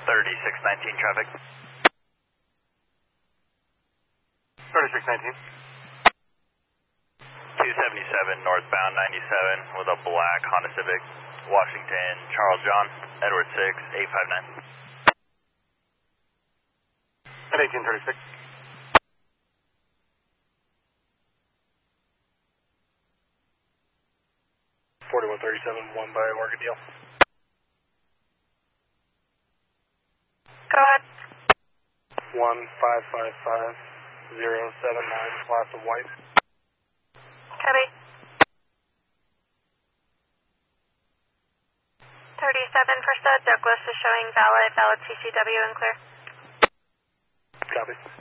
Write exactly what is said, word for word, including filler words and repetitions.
thirty-six nineteen traffic. thirty-six nineteen. two seventy-seven northbound ninety-seven with a black Honda Civic, Washington, Charles John, Edward six, eight five nine. At eighteen thirty-six. forty-one thirty-seven, one by Orchidale. Go ahead. one five five five zero seven nine, class of white. Copy. thirty-seven for Stud, Douglas is showing valid, valid C C W and clear. Copy.